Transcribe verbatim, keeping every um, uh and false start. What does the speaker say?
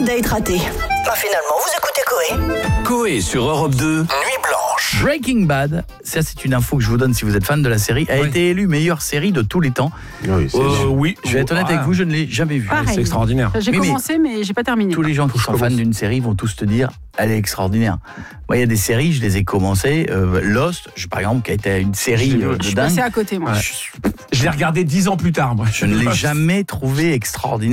date raté. Bah finalement, vous écoutez Coé. Coé sur Europe deux, Nuit Blanche. Breaking Bad, ça c'est une info que je vous donne si vous êtes fan de la série, a Oui. été élue meilleure série de tous les temps. Oui, c'est Euh, sûr. oui, je vais être honnête Ah. avec vous, je ne l'ai jamais vue. Pareil. C'est extraordinaire. J'ai Oui, mais- commencé, mais j'ai pas terminé. Tous les gens qui sont fans d'une série vont tous te dire elle est extraordinaire. Moi, il y a des séries, je les ai commencées. Euh, Lost, je, par exemple, qui a été une série Je l'ai vu, euh, je de Je suis dingue. passée à côté, moi. Ouais. Je, Je l'ai regardé dix ans plus tard, moi. je ne l'ai jamais trouvé extraordinaire.